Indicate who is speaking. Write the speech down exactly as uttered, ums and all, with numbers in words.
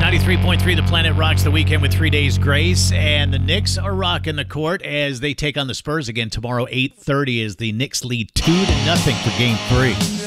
Speaker 1: ninety-three point three The Planet rocks the weekend with three days grace, and the Knicks are rocking the court as they take on the Spurs again tomorrow. eight thirty as the Knicks lead two to nothing for game three.